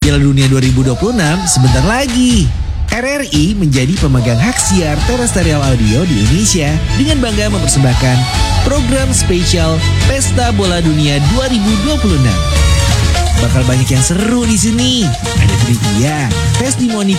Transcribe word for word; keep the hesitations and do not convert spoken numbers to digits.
Piala Dunia dua ribu dua puluh enam sebentar lagi. R R I menjadi pemegang hak siar terrestrial audio di Indonesia dengan bangga mempersembahkan program spesial Pesta Bola Dunia dua ribu dua puluh enam. Bakal banyak yang seru di sini. Ada trivia, testimoni